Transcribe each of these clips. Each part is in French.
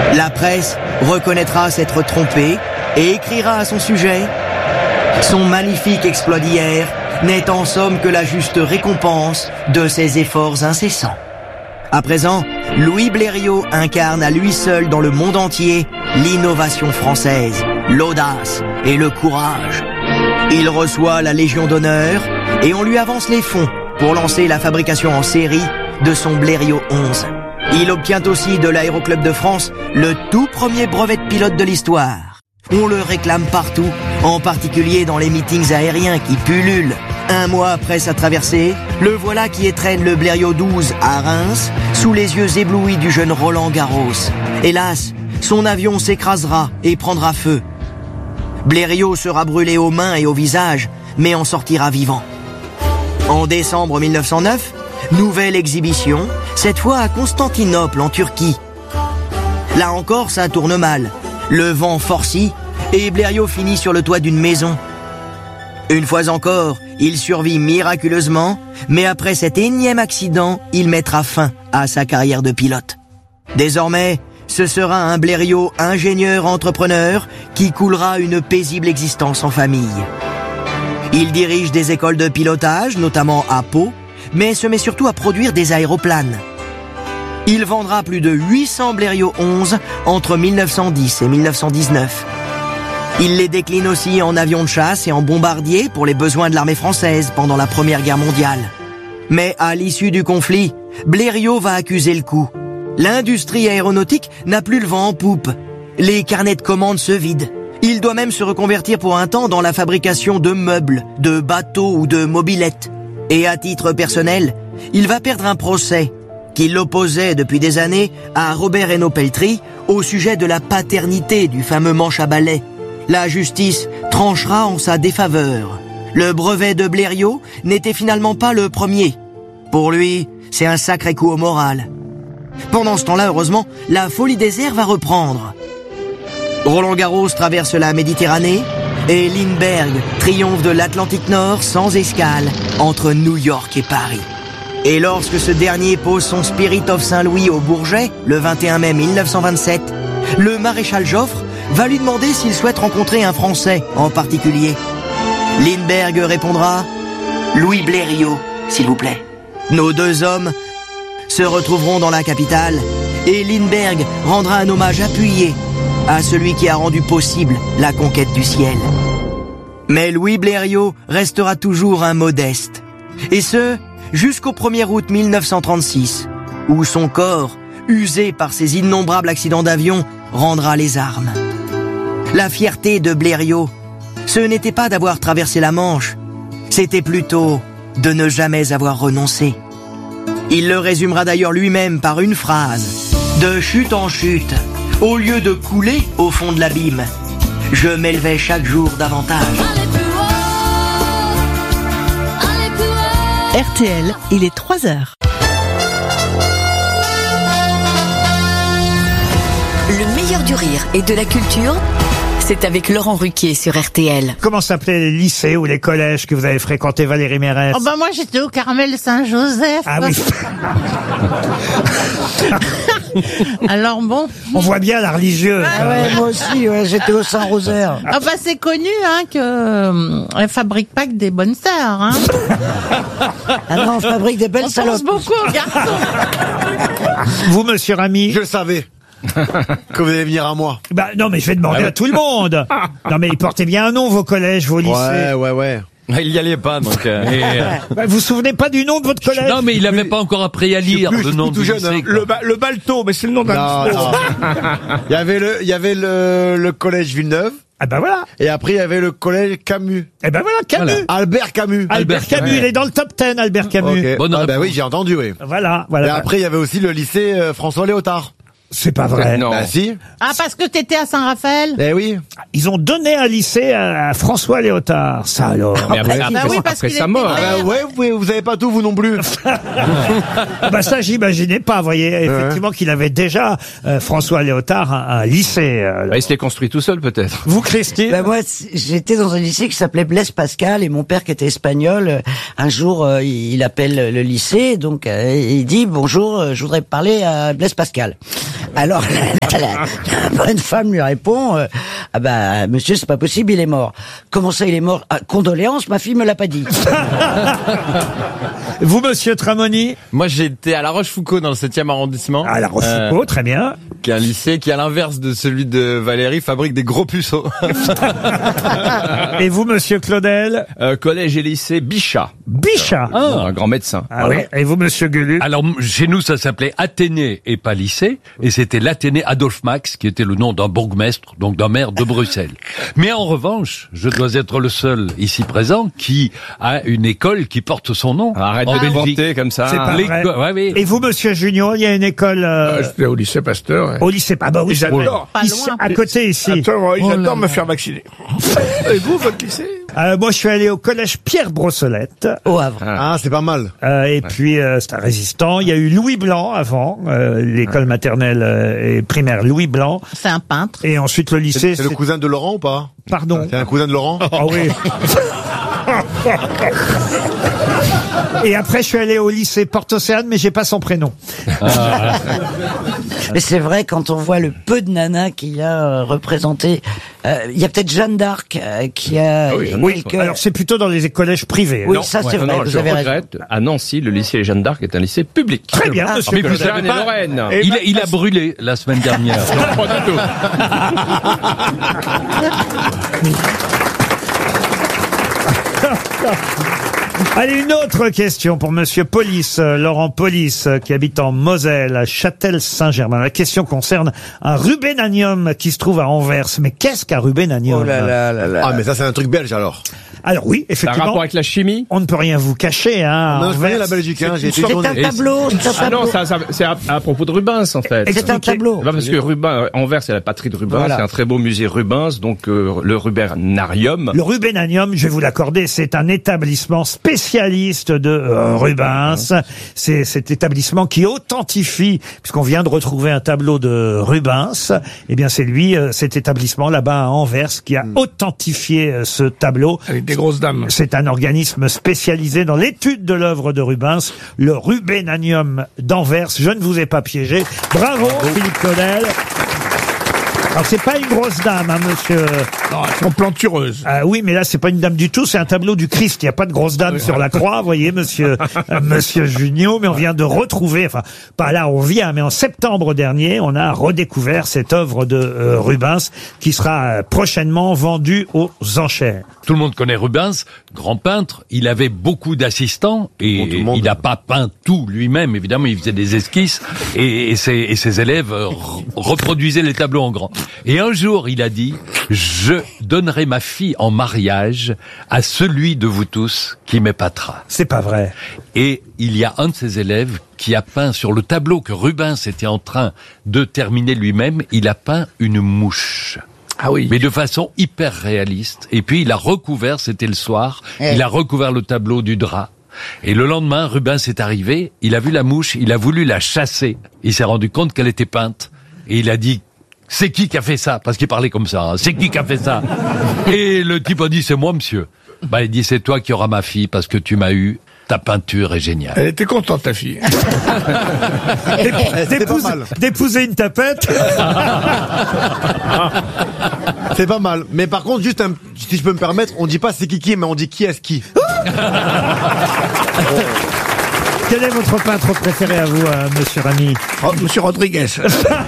La presse reconnaîtra s'être trompée et écrira à son sujet « Son magnifique exploit d'hier n'est en somme que la juste récompense de ses efforts incessants. » À présent, Louis Blériot incarne à lui seul dans le monde entier l'innovation française, l'audace et le courage. Il reçoit la Légion d'honneur et on lui avance les fonds pour lancer la fabrication en série de son Blériot 11. Il obtient aussi de l'Aéroclub de France le tout premier brevet de pilote de l'histoire. On le réclame partout, en particulier dans les meetings aériens qui pullulent. Un mois après sa traversée, le voilà qui étrenne le Blériot 12 à Reims, sous les yeux éblouis du jeune Roland Garros. Hélas, son avion s'écrasera et prendra feu. Blériot sera brûlé aux mains et au visage, mais en sortira vivant. En décembre 1909, nouvelle exhibition, cette fois à Constantinople en Turquie. Là encore, ça tourne mal. Le vent forcit et Blériot finit sur le toit d'une maison. Une fois encore, il survit miraculeusement, mais après cet énième accident, il mettra fin à sa carrière de pilote. Désormais, ce sera un Blériot ingénieur-entrepreneur qui coulera une paisible existence en famille. Il dirige des écoles de pilotage, notamment à Pau, mais se met surtout à produire des aéroplanes. Il vendra plus de 800 Blériot 11 entre 1910 et 1919. Il les décline aussi en avions de chasse et en bombardiers pour les besoins de l'armée française pendant la Première Guerre mondiale. Mais à l'issue du conflit, Blériot va accuser le coup. L'industrie aéronautique n'a plus le vent en poupe. Les carnets de commandes se vident. Il doit même se reconvertir pour un temps dans la fabrication de meubles, de bateaux ou de mobylettes. Et à titre personnel, il va perdre un procès qui l'opposait depuis des années à Robert Hainaut-Peltry au sujet de la paternité du fameux manche à balai. La justice tranchera en sa défaveur. Le brevet de Blériot n'était finalement pas le premier. Pour lui, c'est un sacré coup au moral. Pendant ce temps-là, heureusement, la folie des airs va reprendre. Roland Garros traverse la Méditerranée et Lindbergh triomphe de l'Atlantique Nord sans escale entre New York et Paris. Et lorsque ce dernier pose son Spirit of Saint-Louis au Bourget, le 21 mai 1927, le maréchal Joffre va lui demander s'il souhaite rencontrer un Français en particulier. Lindbergh répondra « Louis Blériot, s'il vous plaît ». Nos deux hommes se retrouveront dans la capitale et Lindbergh rendra un hommage appuyé à celui qui a rendu possible la conquête du ciel. Mais Louis Blériot restera toujours un modeste. Et ce, jusqu'au 1er août 1936, où son corps, usé par ses innombrables accidents d'avion, rendra les armes. La fierté de Blériot, ce n'était pas d'avoir traversé la Manche, c'était plutôt de ne jamais avoir renoncé. Il le résumera d'ailleurs lui-même par une phrase. De chute en chute, au lieu de couler au fond de l'abîme, je m'élevais chaque jour davantage. RTL, il est 3h. Le meilleur du rire et de la culture, c'est avec Laurent Ruquier sur RTL. Comment s'appelaient les lycées ou les collèges que vous avez fréquentés, Valérie Mérès? Oh bah moi j'étais au Carmel Saint-Joseph. Ah oui. Alors bon. On voit bien la religieuse. Ah ouais, moi aussi, ouais, j'étais au Saint-Rosaire. Ah bah c'est connu hein que elle fabrique pas que des bonnes sœurs hein. Ah non, on fabrique des belles On salopes. pense beaucoup aux garçons. Vous, monsieur Ramy? Je le savais. Que vous allez venir à moi. Bah non, mais je vais demander à tout le monde. Non, mais ils portaient bien un nom, vos collèges, vos lycées. Ouais. Il y allait pas, donc. Bah, vous vous souvenez pas du nom de votre collège? Non, mais il avait pas encore appris à lire le nom tout du jeune. lycée, Hein. quoi. Le Balto, mais c'est le nom d'un sport. Il y avait le collège Villeneuve. Ah bah voilà. Et après, il y avait le collège Camus. Eh ben voilà, Camus. Voilà. Albert Camus. Albert Camus, il est dans le top 10, Albert Camus. Okay. Bonne Ah bah réponse. oui, j'ai entendu, oui. Voilà. Et après, il y avait aussi le lycée François Léotard. C'est pas vrai. Non. Bah si. Ah parce que t'étais à Saint-Raphaël. Eh oui. Ils ont donné un lycée à François Léotard. Ça alors. Mais après, bah oui, parce après qu'il sa était mort. maire. Ah bah ouais, vous avez pas tout, vous non plus. Ah bah ça, j'imaginais pas, vous voyez, effectivement qu'il avait déjà, François Léotard, un lycée. Bah, il se l'est construit tout seul, peut-être. Vous, Christine? Ben moi, j'étais dans un lycée qui s'appelait Blaise Pascal et mon père qui était espagnol, un jour, il appelle le lycée, donc il dit bonjour, je voudrais parler à Blaise Pascal. Alors La bonne femme lui répond, ah bah monsieur, c'est pas possible, il est mort. Comment ça, il est mort? Ah, condoléances, ma fille me l'a pas dit. Vous, monsieur Tramoni? Moi, j'étais à La Rochefoucauld dans le 7e arrondissement. À La Rochefoucauld, très bien. Qui est un lycée qui, à l'inverse de celui de Valérie, fabrique des gros puceaux. Et vous, monsieur Claudel? Collège et lycée Bichat. Bichat. Un grand médecin. Ah oui. Et vous, monsieur Gueluc? Alors, chez nous, ça s'appelait Athénée et pas lycée, et c'était l'Athénée Adolphe Max, qui était le nom d'un bourgmestre, donc d'un maire de Bruxelles. Mais en revanche, je dois être le seul ici présent qui a une école qui porte son nom. Arrête de vanter comme ça. C'est pas vrai. Ouais, oui. Et vous, monsieur Junior, il y a une école... J'étais au lycée Pasteur. Au lycée, ah bah oui, J'adore. Pas loin. à côté ici. Attends, j'adore me faire vacciner. Et vous, votre lycée? Moi, je suis allé au collège Pierre Brossolette. Au Havre. Ah, c'est pas mal. Et puis, c'est un résistant. Il y a eu Louis Blanc avant, l'école maternelle et primaire Louis Blanc. C'est un peintre. Et ensuite, le lycée... C'est le cousin de Laurent ou pas? Pardon. C'est un cousin de Laurent? Ah oui. Et après, je suis allé au lycée Porte-Océane, mais j'ai pas son prénom. Mais c'est vrai, quand on voit le peu de nanas qu'il y a représenté, il y a peut-être Jeanne d'Arc qui a Oui, alors c'est plutôt dans les collèges privés. Oui, Non. ça c'est vrai, Non, vous je avez raison. regrette. À Nancy, le lycée Jeanne d'Arc est un lycée public. Très bien, monsieur. Mais vous Claudel. savez pas, Lorraine. il a brûlé la semaine dernière. Non, pas du tout. Allez, une autre question pour monsieur Polis, Laurent Polis, qui habite en Moselle, à Châtel-Saint-Germain. La question concerne un rubénanium qui se trouve à Anvers. Mais qu'est-ce qu'un rubénanium? Oh là là là là. Ah, mais ça, c'est un truc belge alors. Alors oui, C'est un effectivement. rapport avec la chimie? On ne peut rien vous cacher, hein. Non, je connais Anvers. la Belgique, hein. J'ai été C'est un tourné. tableau, c'est un Ah non, tableau. c'est à propos de Rubens, en fait. C'est un tableau. Parce que Rubens, Anvers, c'est la patrie de Rubens, Voilà. c'est un très beau musée Rubens, donc le Rubénarium. Le Rubénanium, je vais vous l'accorder, c'est un établissement spécialiste de Rubens. C'est cet établissement qui authentifie, puisqu'on vient de retrouver un tableau de Rubens, eh bien c'est lui, cet établissement là-bas à Anvers, qui a authentifié ce tableau. Avec des grosses dames. C'est un organisme spécialisé dans l'étude de l'œuvre de Rubens, le Rubénanium d'Anvers. Je ne vous ai pas piégé. Bravo, Philippe Claudel. Alors c'est pas une grosse dame, hein, monsieur. Non, elles sont plantureuses. Ah oui, mais là c'est pas une dame du tout, c'est un tableau du Christ. Il n'y a pas de grosse dame sur la croix, vous voyez, monsieur, monsieur Junio. Mais on vient de retrouver, enfin pas là on vient, mais en septembre dernier, on a redécouvert cette œuvre de Rubens qui sera prochainement vendue aux enchères. Tout le monde connaît Rubens, grand peintre. Il avait beaucoup d'assistants et Bon, tout le monde. il n'a pas peint tout lui-même. Évidemment, il faisait des esquisses et ses élèves reproduisaient les tableaux en grand. Et un jour, il a dit « Je donnerai ma fille en mariage à celui de vous tous qui m'épatera. » C'est pas vrai. Et il y a un de ses élèves qui a peint sur le tableau que Rubens était en train de terminer lui-même, il a peint une mouche. Ah oui. Mais de façon hyper réaliste. Et puis il a recouvert, c'était le soir, il a recouvert le tableau du drap. Et le lendemain, Rubens est arrivé, il a vu la mouche, il a voulu la chasser. Il s'est rendu compte qu'elle était peinte. Et il a dit, c'est qui a fait ça? Parce qu'il parlait comme ça, hein. C'est qui a fait ça? Et le type a dit, c'est moi, monsieur. Bah, il dit, c'est toi qui auras ma fille parce que tu m'as eu. Ta peinture est géniale. Elle était contente, ta fille. C'était pas mal. D'épouser une tapette. C'est pas mal. Mais par contre, juste si je peux me permettre, on dit pas c'est qui, mais on dit qui est-ce qui. Quel est votre peintre préféré à vous, monsieur Rami? Oh, Monsieur Rodriguez. C'est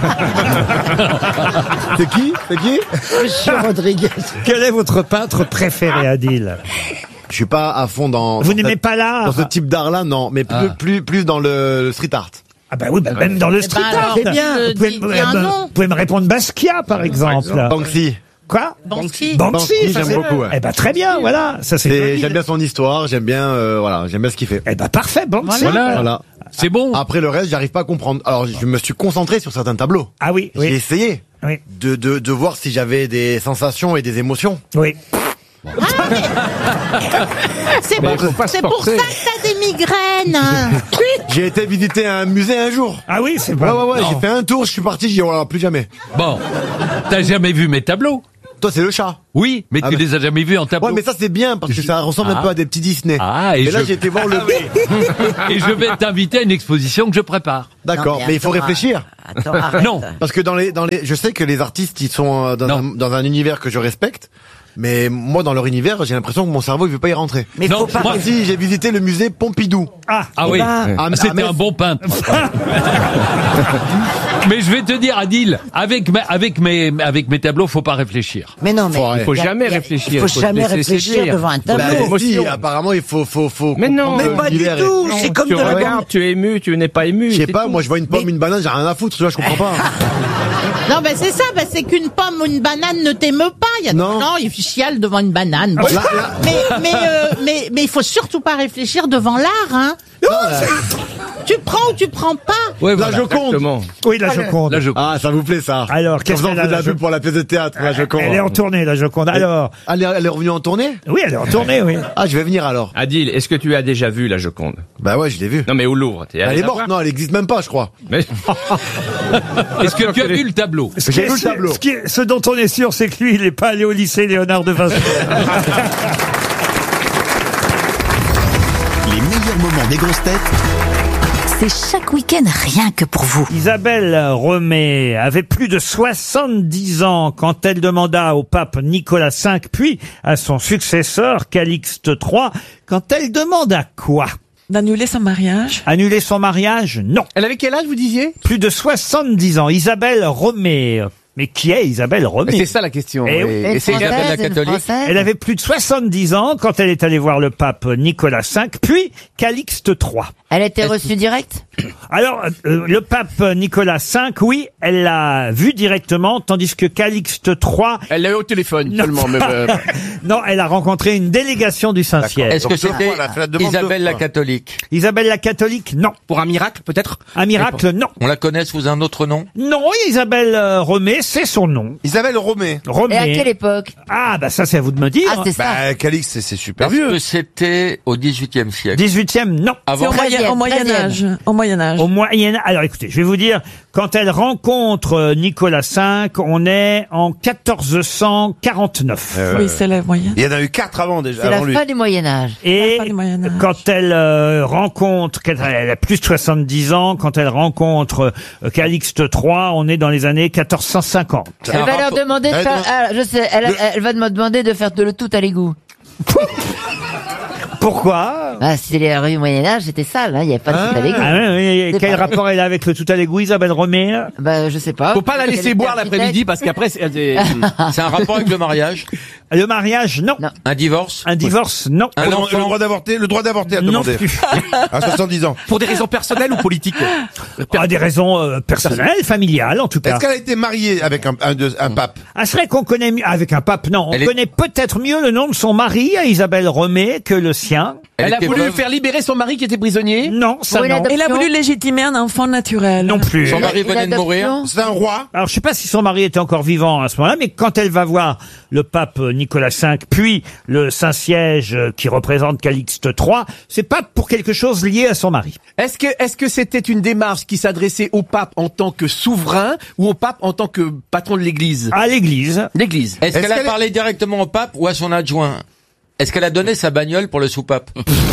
qui? C'est qui? Monsieur Rodriguez. Quel est votre peintre préféré, Adil? Je suis pas à fond dans. Vous n'aimez pas l'art? Dans ce type d'art-là, non. Mais plus dans le street art. Ah bah oui, bah même dans le street art. c'est bien. Vous pouvez, dis un nom. vous pouvez me répondre Basquiat, par exemple. Banksy. Quoi? Banksy. Banksy, ça, j'aime c'est- beaucoup, ouais. Eh ben très bien, voilà. Ça c'est. joli. J'aime bien son histoire, j'aime bien ce qu'il fait. Eh ben parfait, Banksy. Voilà. C'est bon. Après le reste, j'arrive pas à comprendre. Alors, je me suis concentré sur certains tableaux. Ah oui, J'ai oui, essayé oui, de voir si j'avais des sensations et des émotions. oui. C'est Mais pour, faut pas se c'est pour ça forcer. que t'as des migraines. hein. J'ai été visiter un musée un jour. Ah oui, c'est Ouais, pas. ouais, ouais, Non. j'ai fait un tour, je suis parti, j'ai dit, voilà, plus jamais. Bon. T'as jamais vu mes tableaux? Toi, c'est le chat. Oui, mais Ah tu bah. les as jamais vus en tableau. Ouais, mais ça c'est bien parce que ça ressemble un peu à des petits Disney. Ah, et là je- j'ai été voir le. Et je vais t'inviter à une exposition que je prépare. D'accord, Non, mais il faut attends, réfléchir. Attends, arrête. Non. Parce que je sais que les artistes ils sont dans un univers que je respecte. Mais moi, dans leur univers, j'ai l'impression que mon cerveau, il veut pas y rentrer. Mais Non, faut pas. moi- Si, j'ai visité le musée Pompidou. Ah Eh oui, ben, c'était un bon peintre. Mais je vais te dire, Adil, avec mes tableaux, faut pas réfléchir. Mais non, mais Faut jamais réfléchir. Il faut Faut jamais se laisser réfléchir séduire. devant un tableau. Bah, si, apparemment, il faut. Mais non. Mais pas du l'univers. tout. C'est comme Tu de la regardes, bande. tu es ému, tu n'es pas ému. Je sais c'est pas, tout. moi, je vois une pomme, une banane, j'ai rien à foutre, tu vois, je comprends pas. Non, ben c'est ça, ben c'est qu'une pomme ou une banane ne t'émeut pas. Il y a Non. des gens, ils chialent devant une banane. Bon. Mais il faut surtout pas réfléchir devant l'art, hein. Tu prends ou tu prends pas. Ouais, La voilà. Joconde. Exactement. Oui, la Joconde. Là, je... Ah, ça vous plaît, ça. Alors, qu'est-ce Comme ça, on qu'elle a, fait de la la pub pour la pièce de théâtre, la Joconde. Elle est en tournée, la Joconde. Alors, Elle est revenue en tournée? oui, elle est en tournée, oui. Ah, je vais venir alors. Adil, est-ce que tu as déjà vu la Joconde? Bah ouais, je l'ai vue. Non, mais au Louvre. T'es allé Elle est la morte, voir non, elle existe même pas, je crois. Mais... Est-ce que tu as vu le tableau? Ce qui J'ai est vu le sûr- tableau. ce dont on est sûr, c'est que lui, il n'est pas allé au lycée Léonard de Vinci. Les meilleurs moments des grosses têtes C'est chaque week-end rien que pour vous. Isabelle Romé avait plus de 70 ans quand elle demanda au pape Nicolas V, puis à son successeur Calixte III, quand elle demanda quoi? D'annuler son mariage. Annuler son mariage? Non. Elle avait quel âge, vous disiez? Plus de 70 ans. Isabelle Romé. Mais qui est Isabelle Romé? C'est ça la question. Eh oui. Et c'est Française, une Française. Elle avait plus de 70 ans quand elle est allée voir le pape Nicolas V, puis Calixte III. Elle a été reçue direct. Alors, le pape Nicolas V, oui, elle l'a vu directement, tandis que Calixte III... Elle l'a eu au téléphone Non. seulement. Mais Non, elle a rencontré une délégation du Saint-Siège. Est-ce que c'était Isabelle la catholique? Isabelle la catholique, non. pour un miracle, peut-être? Un miracle, non. On la connaît sous un autre nom? Non, Isabelle Romé, c'est son nom. Isabelle Romé. Romé. Et à quelle époque? Ah, bah ça, c'est à vous de me dire. Ah, c'est ça. Bah, Calix, c'est super Est-ce vieux. que c'était au XVIIIe siècle? 18e, non. C'est Avant? au Moyen Âge. Au Moyen Âge. Au Moyen Âge. Alors écoutez, je vais vous dire, quand elle rencontre Nicolas V, on est en 1449. Oui, c'est le Moyen. Il y en a eu 4 avant déjà, C'est la avant lui. fin du Moyen Âge. Et La fin du Moyen Âge. quand elle rencontre, elle a plus de 70 ans, quand elle rencontre Calixte III, on est dans les années 1450. Elle va leur demander de faire, je sais, elle va me demander de faire le tout à l'égout. Pourquoi? Ah, si les rues Moyen-Âge, c'était sale, hein, il n'y avait pas de tout à l'égout. Ah oui, oui, C'est quel pas- rapport elle a avec le tout à l'égout, Isabelle Romé? Bah, je sais pas. Faut pas la laisser Elle boire était l'après-midi parce qu'après, C'est un rapport avec le mariage? Le mariage, non. Non. Un divorce? Un divorce, non. Un Le enfant? droit d'avorter, à Non demander. plus. À 70 ans. pour des raisons personnelles ou politiques? Ah, des raisons personnelles, familiales en tout cas. Est-ce qu'elle a été mariée avec un pape? Ah, c'est vrai qu'on connaît mieux, avec un pape, non. On Elle est- connaît peut-être mieux le nom de son mari, à Isabelle Romé, que le sien. Elle a était voulu veuve? faire libérer son mari qui était prisonnier? Non, ça Pour une non. adoption. Elle a voulu légitimer un enfant naturel. Non plus. Son mari venait de mourir? C'est un roi? Alors, je sais pas si son mari était encore vivant à ce moment-là, mais quand elle va voir le pape Nicolas V, puis le Saint-Siège qui représente Calixte III, c'est pas pour quelque chose lié à son mari. Est-ce que c'était une démarche qui s'adressait au pape en tant que souverain ou au pape en tant que patron de l'église? À l'église. L'église. Est-ce qu'elle a qu'elle est- parlé directement au pape ou à son adjoint? Est-ce qu'elle a donné sa bagnole pour le soupape?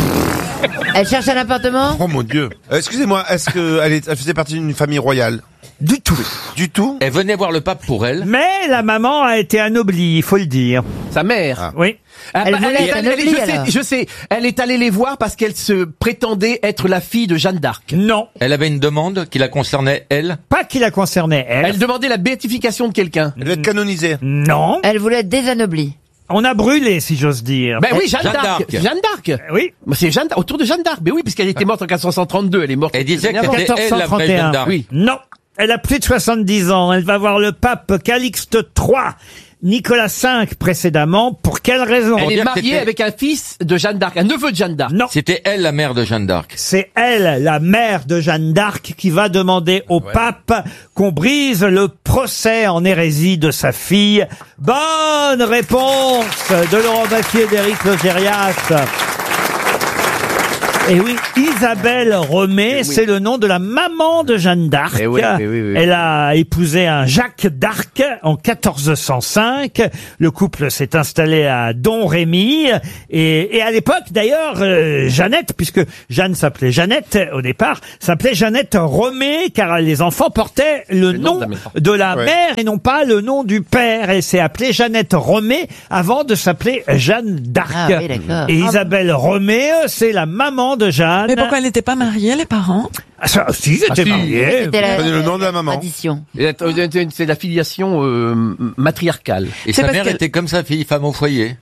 Elle cherche un appartement? Oh mon Dieu. Excusez-moi, est-ce qu'elle faisait partie d'une famille royale? Du tout. Du tout? Elle venait voir le pape pour elle? Mais la maman a été anoblie, il faut le dire. Sa mère. Oui. Elle voulait être anoblie, alors. je sais, elle est allée les voir parce qu'elle se prétendait être la fille de Jeanne d'Arc. Non. Elle avait une demande qui la concernait, elle? Pas qui la concernait, elle. Elle demandait la béatification de quelqu'un. Elle doit être canonisée. Non. Elle voulait être désanoblie. On a brûlé, si j'ose dire. Ben oui, Jeanne Jeanne d'Arc. d'Arc. Jeanne d'Arc. Oui. C'est autour de Jeanne d'Arc. Ben oui, puisqu'elle était morte en 1432. Elle est morte. Elle disait que quelques années avant. c'était elle la vraie 1431. Jeanne d'Arc. Oui. Non. Elle a plus de 70 ans. Elle va voir le pape Calixte III. Nicolas V précédemment. Pour quelle raison? Elle est dire que mariée c'était- avec un fils de Jeanne d'Arc, un neveu de Jeanne d'Arc. Non. C'était elle la mère de Jeanne d'Arc. C'est elle, la mère de Jeanne d'Arc, qui va demander au pape qu'on brise le procès en hérésie de sa fille. Bonne réponse de Laurent Baffie et d'Éric Logérias. Et oui, Isabelle Romée, c'est le nom de la maman de Jeanne d'Arc. Oui. Elle a épousé un Jacques d'Arc en 1405. Le couple s'est installé à Domrémy. Et à l'époque, d'ailleurs, Jeannette, puisque Jeanne s'appelait Jeannette au départ, s'appelait Jeannette Romée, car les enfants portaient le nom de la mère et non pas le nom du père. Elle s'est appelée Jeannette Romée avant de s'appeler Jeanne d'Arc. Ah oui, d'accord. Et Isabelle Romée, c'est la maman de Jeanne. Mais pourquoi elle n'était pas mariée, les parents? Ah, ça, si, ils étaient mariés. C'était le nom de la maman. tradition. C'est la filiation matriarcale. Et sa mère était comme sa fille, femme au foyer.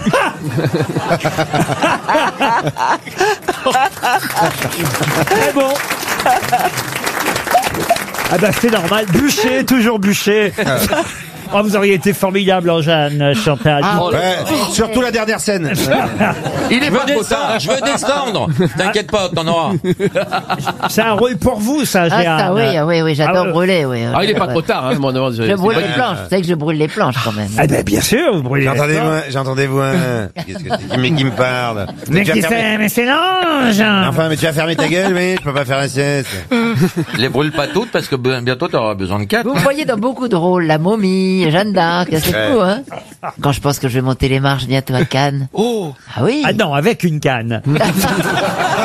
Très bon. Ah bah c'est normal, Bûcher, toujours Bûcher. Oh, vous auriez été formidable en Jeanne, Chantal. Surtout la dernière scène. Il est pas descendre, je veux descendre. T'inquiète pas, t'en auras. C'est un rôle pour vous, ça, Jeanne. Oui, j'adore brûler, oui. Il est pas trop tard, hein, Je brûle les planches, vous savez que je brûle les planches quand même. Ah ben bien sûr, vous brûlez. J'entendais-vous Qu'est-ce que c'est qui me parle? Mais c'est l'ange. Enfin, mais tu vas fermer ta gueule, oui, je peux pas faire la sieste. Les brûle pas toutes parce que bientôt t'auras besoin de 4. Vous me voyez dans beaucoup de rôles, la momie, Jeanne d'Arc, c'est fou, hein. Quand je pense que je vais monter les marches bientôt à Cannes. Oh! Ah oui. Ah non, avec une canne.